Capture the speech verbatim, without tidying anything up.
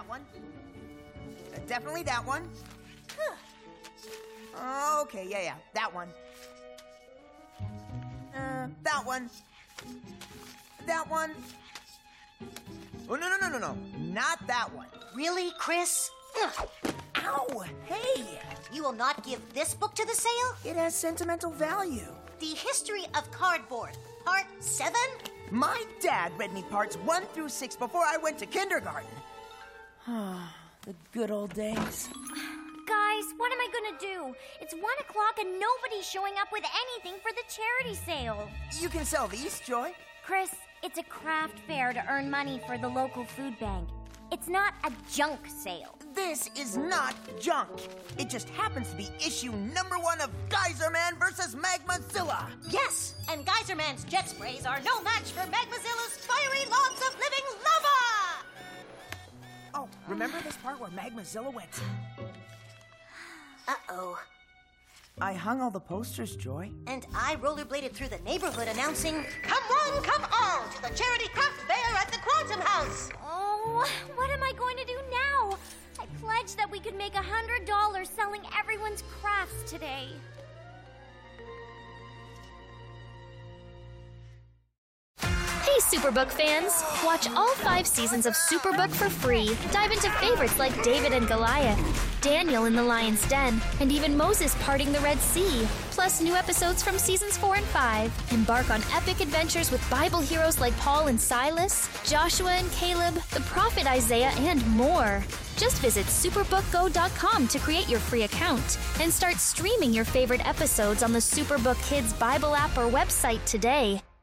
that one. Uh, definitely that one. Okay, yeah, yeah, that one. Uh, that one. That one. Oh, no, no, no, no, no. Not that one. Really, Chris? Ugh. Ow! Hey! You will not give this book to the sale? It has sentimental value. The History of Cardboard, Part seven? My dad read me parts one through six before I went to kindergarten. The good old days. Guys, what am I gonna do? It's one o'clock and nobody's showing up with anything for the charity sale. You can sell these, Joy. Chris, it's a craft fair to earn money for the local food bank. It's not a junk sale. This is not junk. It just happens to be issue number one of Geyserman versus Magmazilla. Yes, and Geyserman's jet sprays are no match for Magmazilla's fiery logs of living lava! Oh, remember this part where Magmazilla went? Uh-oh. I hung all the posters, Joy. And I rollerbladed through the neighborhood announcing, "Come one, come all to the charity craft fair at the Quantum House." Oh, what am I going to do now? I pledged that we could make a hundred dollars selling everyone's crafts today. Hey, Superbook fans! Watch all five seasons of Superbook for free. Dive into favorites like David and Goliath, Daniel in the Lion's Den, and even Moses parting the Red Sea. Plus new episodes from seasons four and five. Embark on epic adventures with Bible heroes like Paul and Silas, Joshua and Caleb, the prophet Isaiah, and more. Just visit superbook go dot com to create your free account and start streaming your favorite episodes on the Superbook Kids Bible app or website today.